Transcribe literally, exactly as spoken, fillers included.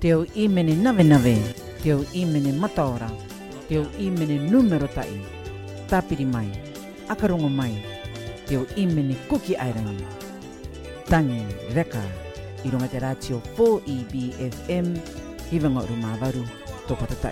Te o imene nave nave, te o imene mataora, te o imene numero tai, tapiri mai, akarongo mai, te o imene kuki airangi. Tangi reka, i runga te ratio four E B F M, hiwanga o Rumavaru, tō patatai.